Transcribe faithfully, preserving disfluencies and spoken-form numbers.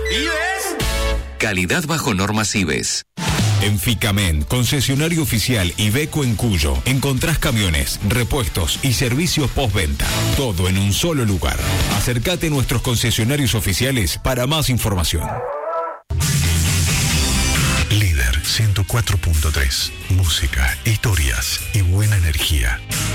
¿Ibes? Calidad bajo normas Ibes. En Ficamen, concesionario oficial Iveco en Cuyo, encontrás camiones, repuestos y servicios postventa. Todo en un solo lugar. Acércate a nuestros concesionarios oficiales para más información. Líder ciento cuatro punto tres. Música, historias y buena energía.